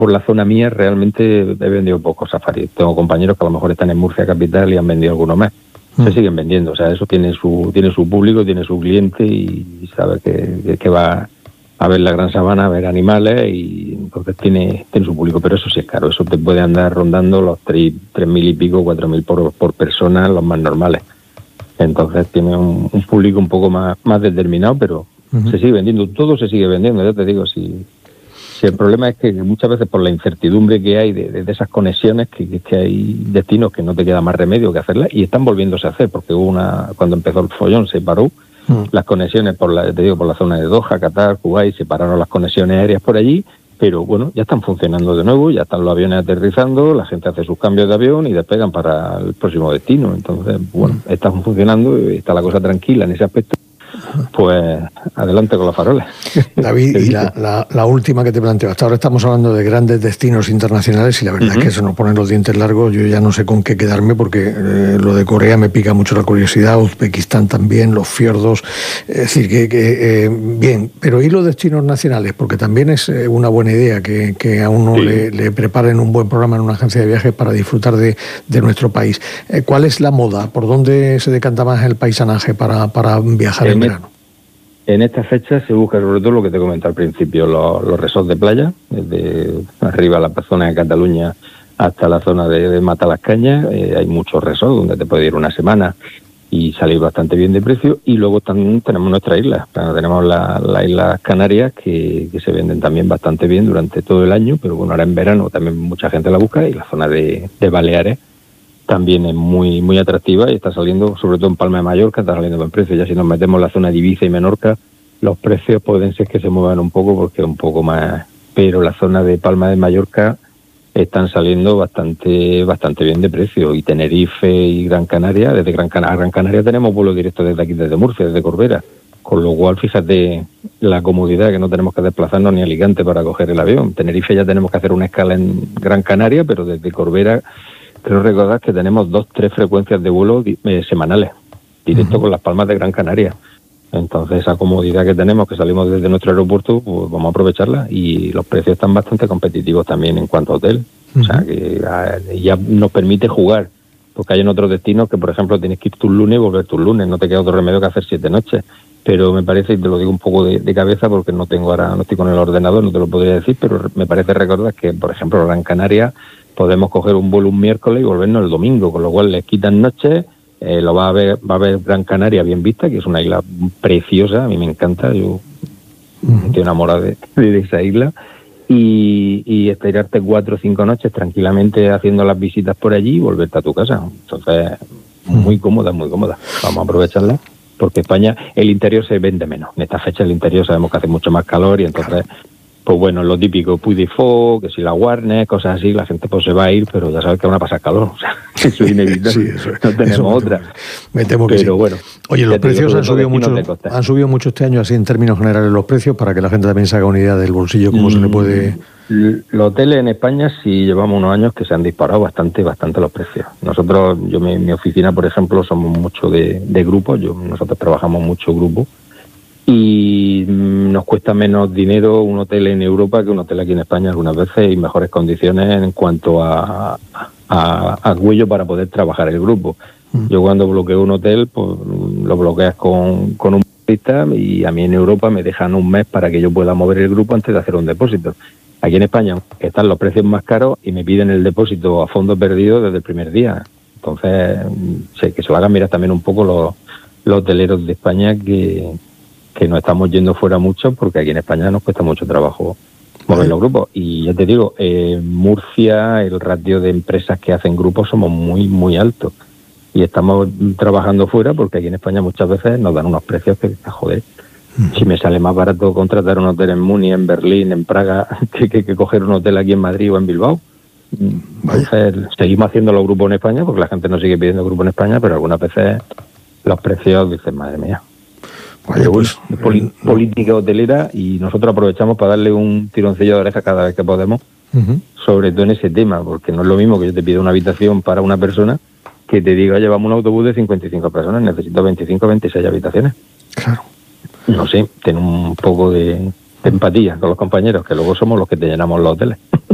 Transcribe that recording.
por la zona mía realmente he vendido pocos safaris. Tengo compañeros que a lo mejor están en Murcia capital y han vendido algunos más. Se siguen vendiendo, o sea, eso tiene su público, tiene su cliente y sabe que va a ver la Gran Sabana, a ver animales, y entonces tiene su público, pero eso sí es caro, eso te puede andar rondando los 3.000 y pico, 4.000 por persona, los más normales. Entonces tiene un público un poco más determinado, pero se sigue vendiendo, todo se sigue vendiendo, yo te digo, si el problema es que muchas veces por la incertidumbre que hay de esas conexiones, que hay destinos que no te queda más remedio que hacerlas, y están volviéndose a hacer, porque cuando empezó el follón se paró, las conexiones por la zona de Doha, Qatar, Kuwait, se pararon las conexiones aéreas por allí, pero bueno, ya están funcionando de nuevo, ya están los aviones aterrizando, la gente hace sus cambios de avión y despegan para el próximo destino. Entonces, bueno, están funcionando, está la cosa tranquila en ese aspecto. Pues adelante con los faroles. David, y la última que te planteo. Hasta ahora estamos hablando de grandes destinos internacionales y la verdad es que eso nos pone los dientes largos. Yo ya no sé con qué quedarme porque lo de Corea me pica mucho la curiosidad, Uzbekistán también, los fiordos. Es decir, bien, pero ¿y los destinos nacionales? Porque también es una buena idea que a uno le preparen un buen programa en una agencia de viajes para disfrutar de nuestro país. ¿Cuál es la moda? ¿Por dónde se decanta más el paisanaje para viajar en verano? En esta fecha se busca sobre todo lo que te comenté al principio, los resorts de playa, desde arriba a la zona de Cataluña hasta la zona de Matalascañas. Hay muchos resorts donde te puedes ir una semana y salir bastante bien de precio. Y luego también tenemos nuestra isla, tenemos las Islas Canarias que se venden también bastante bien durante todo el año, pero bueno, ahora en verano también mucha gente la busca, y la zona de Baleares también es muy muy atractiva y está saliendo, sobre todo en Palma de Mallorca, está saliendo buen precio. Ya si nos metemos en la zona de Ibiza y Menorca, los precios pueden ser que se muevan un poco porque es un poco más, pero la zona de Palma de Mallorca están saliendo bastante bien de precio, y Tenerife y Gran Canaria. Desde Gran Canaria tenemos vuelo directo desde aquí, desde Murcia, desde Corbera, con lo cual fíjate la comodidad, que no tenemos que desplazarnos ni a Alicante para coger el avión. Tenerife ya tenemos que hacer una escala en Gran Canaria, pero desde Corbera creo recordar que tenemos 2-3 frecuencias de vuelo semanales, directo con Las Palmas de Gran Canaria. Entonces esa comodidad que tenemos, que salimos desde nuestro aeropuerto, pues vamos a aprovecharla, y los precios están bastante competitivos también en cuanto a hotel. O sea que ya nos permite jugar, porque hay en otros destinos que, por ejemplo, tienes que ir tú un lunes y volver tú un lunes, no te queda otro remedio que hacer 7 noches. Pero me parece, y te lo digo un poco de cabeza porque no estoy con el ordenador, no te lo podría decir, pero me parece recordar que, por ejemplo, Gran Canaria podemos coger un vuelo un miércoles y volvernos el domingo, con lo cual les quitan noches. Va a ver Gran Canaria bien vista, que es una isla preciosa, a mí me encanta, yo estoy enamorado de esa isla, y esperarte 4 o 5 noches tranquilamente haciendo las visitas por allí y volverte a tu casa. Entonces, muy cómoda, vamos a aprovecharla, porque España, el interior se vende menos. En esta fecha el interior sabemos que hace mucho más calor, y entonces pues bueno, lo típico, Puy de Fo, que si la Warner, cosas así, la gente pues se va a ir, pero ya sabes que van a pasar calor, o sea, eso es inevitable, sí, no tenemos otra. Me temo que pero sí. Bueno. Oye, los precios han subido mucho este año, así en términos generales los precios, para que la gente también se haga una idea del bolsillo, cómo se le puede... Los hoteles en España sí llevamos unos años que se han disparado bastante los precios. Nosotros, mi oficina, por ejemplo, somos mucho de grupos, nosotros trabajamos mucho grupo, y nos cuesta menos dinero un hotel en Europa que un hotel aquí en España algunas veces, y mejores condiciones en cuanto a cuello para poder trabajar el grupo. Yo cuando bloqueo un hotel, pues lo bloqueas con un turista, y a mí en Europa me dejan un mes para que yo pueda mover el grupo antes de hacer un depósito. Aquí en España están los precios más caros y me piden el depósito a fondo perdido desde el primer día. Entonces, que se lo hagan mirar también un poco los hoteleros de España, que nos estamos yendo fuera mucho, porque aquí en España nos cuesta mucho trabajo mover los grupos. Y ya te digo, Murcia, el ratio de empresas que hacen grupos somos muy, muy altos. Y estamos trabajando fuera porque aquí en España muchas veces nos dan unos precios que, joder, si me sale más barato contratar un hotel en Múnich, en Berlín, en Praga, que coger un hotel aquí en Madrid o en Bilbao. Entonces, seguimos haciendo los grupos en España porque la gente nos sigue pidiendo grupos en España, pero algunas veces los precios dicen, madre mía. Pero pues, política hotelera, y nosotros aprovechamos para darle un tironcillo de oreja cada vez que podemos, sobre todo en ese tema, porque no es lo mismo que yo te pida una habitación para una persona que te diga, llevamos un autobús de 55 personas, necesito 25 o 26 habitaciones. Claro. No sé, ten un poco de empatía con los compañeros, que luego somos los que te llenamos los hoteles.